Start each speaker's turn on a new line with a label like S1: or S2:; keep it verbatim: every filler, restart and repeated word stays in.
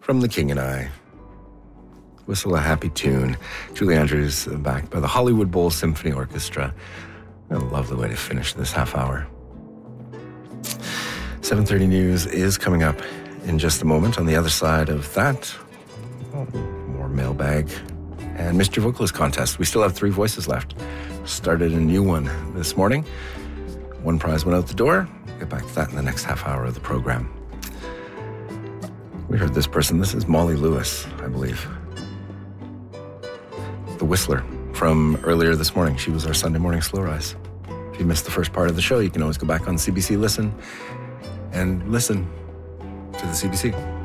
S1: From The King and I. Whistle a happy tune. Julie Andrews, backed by the Hollywood Bowl Symphony Orchestra. A lovely way to finish this half hour. seven thirty News is coming up in just a moment. On the other side of that, oh, more mailbag and Mystery Vocalist Contest. We still have three voices left. Started a new one this morning. One prize went out the door. We'll get back to that in the next half hour of the program. We heard this person. This is Molly Lewis, I believe. The Whistler from earlier this morning. She was our Sunday morning slow rise. If you missed the first part of the show, you can always go back on C B C Listen and listen to the C B C.